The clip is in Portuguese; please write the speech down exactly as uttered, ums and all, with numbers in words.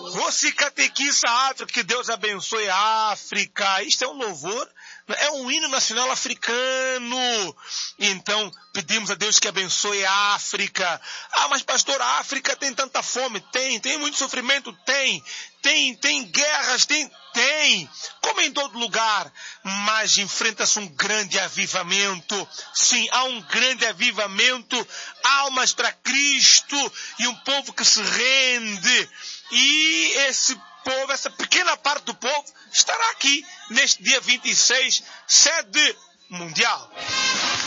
Você catequiza a África, que Deus abençoe a África. Isto é um louvor, é um hino nacional africano. Então, pedimos a Deus que abençoe a África. Ah, mas pastor, a África tem tanta fome? Tem. Tem muito sofrimento? Tem. Tem, tem guerras? Tem. Tem. Como em todo lugar. Mas enfrenta-se um grande avivamento. Sim, há um grande avivamento. Almas para Cristo e um povo que se rende. E esse povo, essa pequena parte do povo, estará aqui neste dia vinte e seis, sede mundial.